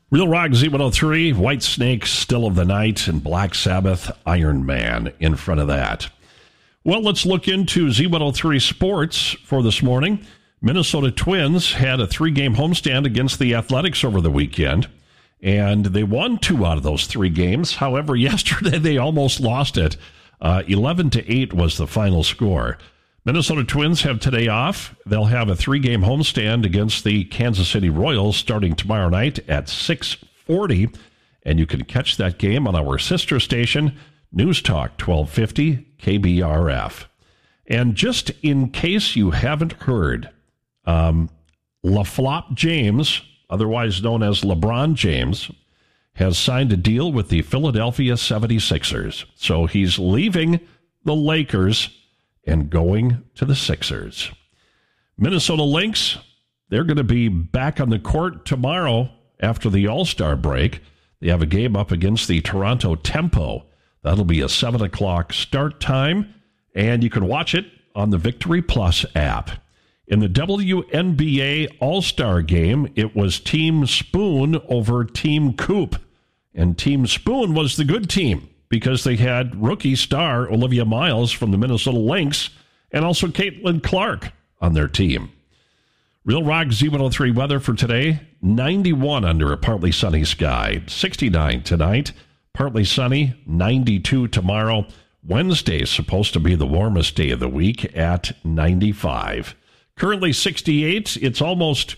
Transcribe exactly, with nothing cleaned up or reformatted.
Real Rock Z one oh three, White Snake, Still of the Night, and Black Sabbath, Iron Man in front of that. Well, let's look into Z one oh three sports for this morning. Minnesota Twins had a three-game homestand against the Athletics over the weekend, and they won two out of those three games. However, yesterday they almost lost it. Uh, eleven to eight was the final score. Minnesota Twins have today off. They'll have a three-game homestand against the Kansas City Royals starting tomorrow night at six forty, and you can catch that game on our sister station, News Talk twelve fifty K B R F. And just in case you haven't heard, um, LaFlop James, otherwise known as LeBron James, has signed a deal with the Philadelphia seventy-sixers. So he's leaving the Lakers and going to the Sixers. Minnesota Lynx, they're going to be back on the court tomorrow after the All-Star break. They have a game up against the Toronto Tempo. That'll be a seven o'clock start time, and you can watch it on the Victory Plus app. In the W N B A All-Star game, it was Team Spoon over Team Coop, and Team Spoon was the good team, because they had rookie star Olivia Miles from the Minnesota Lynx and also Caitlin Clark on their team. Real Rock Z one oh three weather for today, ninety-one under a partly sunny sky, sixty-nine tonight, partly sunny, ninety-two tomorrow. Wednesday is supposed to be the warmest day of the week at ninety-five. Currently sixty-eight. It's almost